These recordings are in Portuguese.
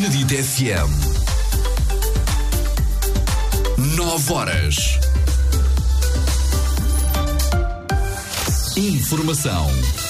Benedito FM. 9 horas. Informação.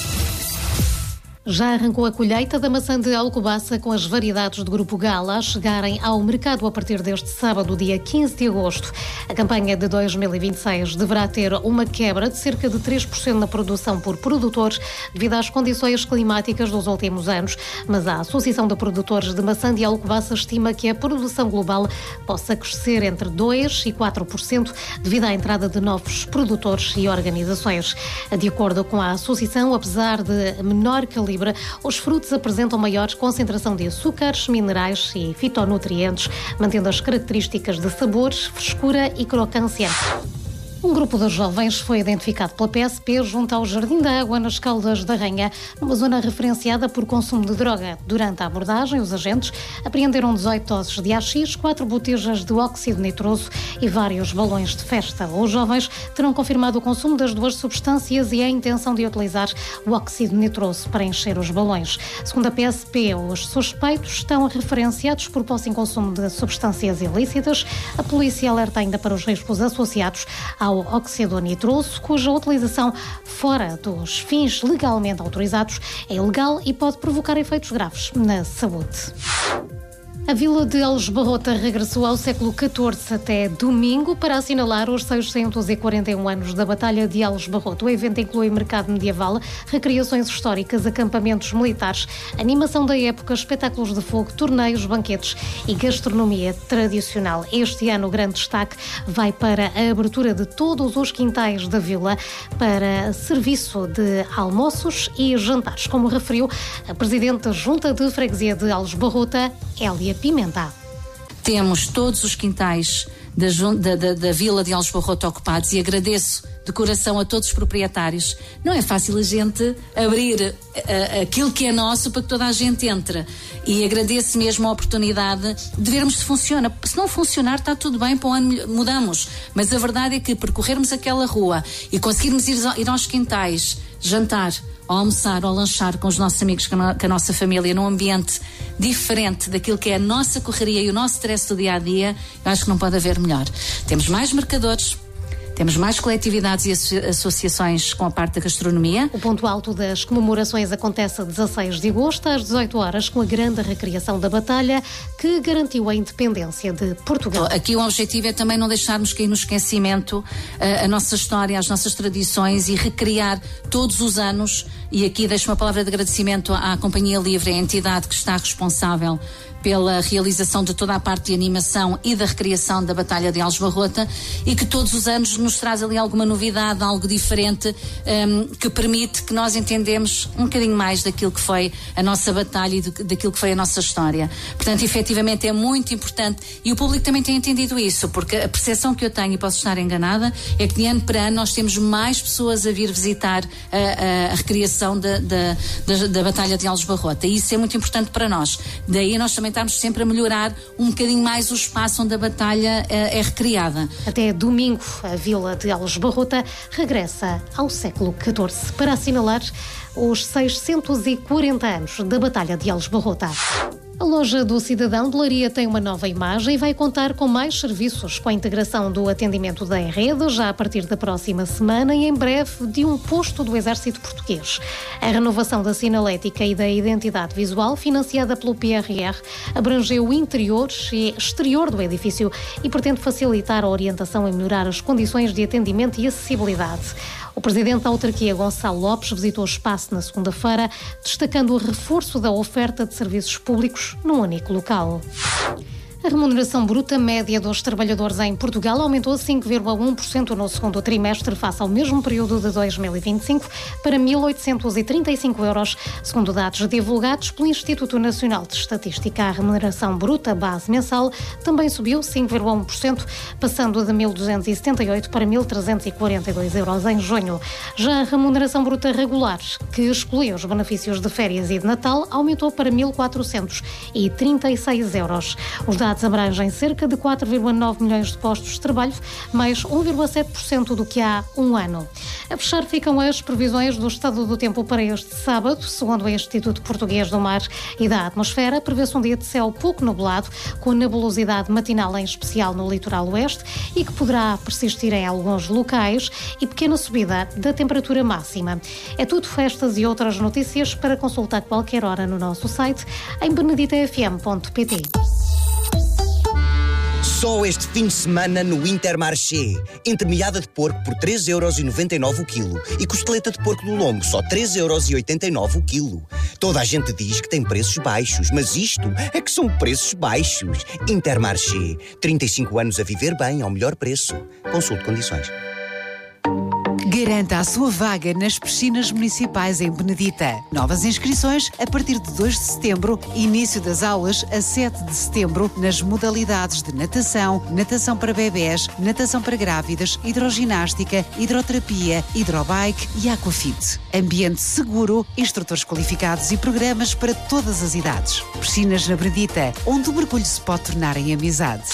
Já arrancou a colheita da maçã de Alcobaça com as variedades do Grupo Gala a chegarem ao mercado a partir deste sábado, dia 15 de agosto. A campanha de 2026 deverá ter uma quebra de cerca de 3% na produção por produtores devido às condições climáticas dos últimos anos, mas a Associação de Produtores de Maçã de Alcobaça estima que a produção global possa crescer entre 2% e 4% devido à entrada de novos produtores e organizações. De acordo com a Associação, apesar de menor calibre, os frutos apresentam maior concentração de açúcares, minerais e fitonutrientes, mantendo as características de sabor, frescura e crocância. Um grupo de jovens foi identificado pela PSP junto ao Jardim da Água, nas Caldas da Rainha, numa zona referenciada por consumo de droga. Durante a abordagem, os agentes apreenderam 18 doses de AX, 4 botejas de óxido nitroso e vários balões de festa. Os jovens terão confirmado o consumo das duas substâncias e a intenção de utilizar o óxido nitroso para encher os balões. Segundo a PSP, os suspeitos estão referenciados por posse em consumo de substâncias ilícitas. A polícia alerta ainda para os riscos associados ao óxido nitroso, cuja utilização fora dos fins legalmente autorizados é ilegal e pode provocar efeitos graves na saúde. A Vila de Aljubarrota regressou ao século XIV até domingo para assinalar os 641 anos da Batalha de Aljubarrota. O evento inclui mercado medieval, recriações históricas, acampamentos militares, animação da época, espetáculos de fogo, torneios, banquetes e gastronomia tradicional. Este ano o grande destaque vai para a abertura de todos os quintais da vila para serviço de almoços e jantares, como referiu a Presidente da Junta de Freguesia de Aljubarrota, Hélia Pimenta. Temos todos os quintais da Vila de Aljubarrota ocupados e agradeço de coração a todos os proprietários. Não é fácil a gente abrir aquilo que é nosso para que toda a gente entre, e agradeço mesmo a oportunidade de vermos se funciona. Se não funcionar, está tudo bem, para o ano mudamos, mas a verdade é que percorrermos aquela rua e conseguirmos ir aos quintais, jantar, ou almoçar ou lanchar com os nossos amigos, com a nossa família, num ambiente diferente daquilo que é a nossa correria e o nosso stress do dia-a-dia, eu acho que não pode haver melhor. Temos mais mercadores, temos mais coletividades e associações com a parte da gastronomia. O ponto alto das comemorações acontece a 16 de agosto, às 18 horas, com a grande recriação da batalha que garantiu a independência de Portugal. Aqui o objetivo é também não deixarmos cair no esquecimento a nossa história, as nossas tradições, e recriar todos os anos. E aqui deixo uma palavra de agradecimento à Companhia Livre, a entidade que está responsável pela realização de toda a parte de animação e da recriação da Batalha de Aljubarrota, e que todos os anos nos traz ali alguma novidade, algo diferente, que permite que nós entendemos um bocadinho mais daquilo que foi a nossa batalha e daquilo que foi a nossa história. Portanto, efetivamente é muito importante, e o público também tem entendido isso, porque a percepção que eu tenho, e posso estar enganada, é que de ano para ano nós temos mais pessoas a vir visitar a recriação da Batalha de Aljubarrota, e isso é muito importante para nós. Daí nós também estamos sempre a melhorar um bocadinho mais o espaço onde a batalha é recriada. Até domingo, a Vila de Aljubarrota regressa ao século XIV para assinalar os 640 anos da Batalha de Aljubarrota. A loja do Cidadão de Leiria tem uma nova imagem e vai contar com mais serviços, com a integração do atendimento da rede já a partir da próxima semana e em breve de um posto do Exército Português. A renovação da sinalética e da identidade visual, financiada pelo PRR, abrangeu o interior e exterior do edifício e pretende facilitar a orientação e melhorar as condições de atendimento e acessibilidade. O presidente da autarquia, Gonçalo Lopes, visitou o espaço na segunda-feira, destacando o reforço da oferta de serviços públicos num único local. A remuneração bruta média dos trabalhadores em Portugal aumentou 5,1% no segundo trimestre face ao mesmo período de 2025 para 1.835 euros, segundo dados divulgados pelo Instituto Nacional de Estatística. A remuneração bruta base mensal também subiu 5,1%, passando de 1.278 para 1.342 euros em junho. Já a remuneração bruta regular, que exclui os benefícios de férias e de Natal, aumentou para 1.436 euros. Os dados unidades abrangem cerca de 4,9 milhões de postos de trabalho, mais 1,7% do que há um ano. A fechar ficam as previsões do estado do tempo para este sábado. Segundo o Instituto Português do Mar e da Atmosfera, prevê-se um dia de céu pouco nublado, com nebulosidade matinal em especial no litoral oeste e que poderá persistir em alguns locais e pequena subida da temperatura máxima. É tudo, festas e outras notícias para consultar qualquer hora no nosso site em beneditafm.pt. Só este fim de semana no Intermarché. Entremeada de porco por 3,99€ o quilo e costeleta de porco do lombo só 3,89€ o quilo. Toda a gente diz que tem preços baixos, mas isto é que são preços baixos. Intermarché. 35 anos a viver bem ao melhor preço. Consulte condições. Garanta a sua vaga nas piscinas municipais em Benedita. Novas inscrições a partir de 2 de setembro, início das aulas a 7 de setembro nas modalidades de natação, natação para bebés, natação para grávidas, hidroginástica, hidroterapia, hidrobike e aquafit. Ambiente seguro, instrutores qualificados e programas para todas as idades. Piscinas na Benedita, onde o mergulho se pode tornar em amizade.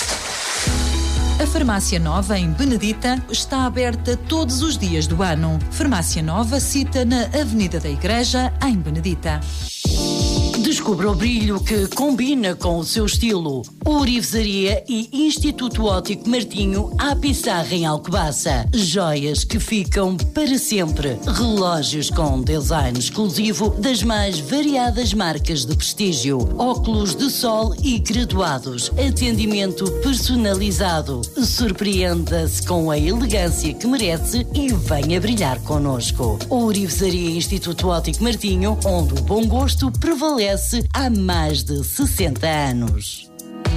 A Farmácia Nova, em Benedita, está aberta todos os dias do ano. Farmácia Nova, cita na Avenida da Igreja, em Benedita. Descubra o brilho que combina com o seu estilo. Ourivesaria e Instituto Óptico Martinho à Pissarra em Alcobaça. Joias que ficam para sempre. Relógios com design exclusivo das mais variadas marcas de prestígio. Óculos de sol e graduados. Atendimento personalizado. Surpreenda-se com a elegância que merece e venha brilhar connosco. Ourivesaria e Instituto Óptico Martinho, onde o bom gosto prevalece há mais de 60 anos.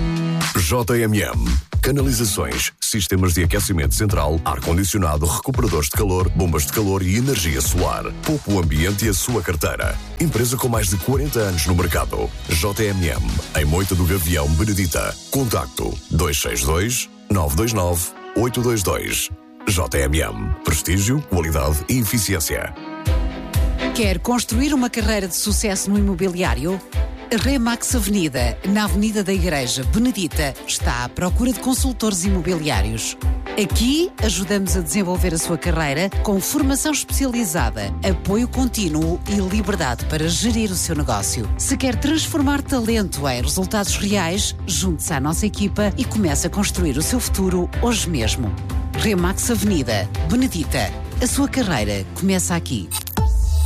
JMM. Canalizações, sistemas de aquecimento central, ar-condicionado, recuperadores de calor, bombas de calor e energia solar. Poupe o ambiente e a sua carteira. Empresa com mais de 40 anos no mercado. JMM. Em Moita do Gavião, Benedita. Contacto 262 929 822. JMM. Prestígio, qualidade e eficiência. Quer construir uma carreira de sucesso no imobiliário? A Remax Avenida, na Avenida da Igreja, Benedita, está à procura de consultores imobiliários. Aqui ajudamos a desenvolver a sua carreira com formação especializada, apoio contínuo e liberdade para gerir o seu negócio. Se quer transformar talento em resultados reais, junte-se à nossa equipa e comece a construir o seu futuro hoje mesmo. Remax Avenida, Benedita. A sua carreira começa aqui.